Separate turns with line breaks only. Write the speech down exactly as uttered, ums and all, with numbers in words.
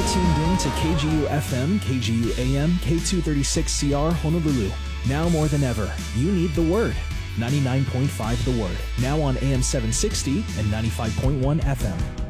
tuned in to K G U F M, K G U A M, K two thirty-six C R Honolulu. Now more than ever, you need the Word. ninety-nine point five The Word. Now on A M seven sixty and ninety-five point one F M.